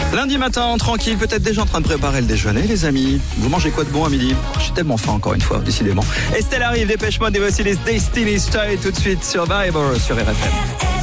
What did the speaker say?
Lundi matin, tranquille, peut-être déjà en train de préparer le déjeuner, les amis. Vous mangez quoi de bon à midi? J'ai tellement faim, encore une fois, décidément. Estelle arrive, Dépêche Mode et voici les Destiny's Child tout de suite sur Viber sur RFM.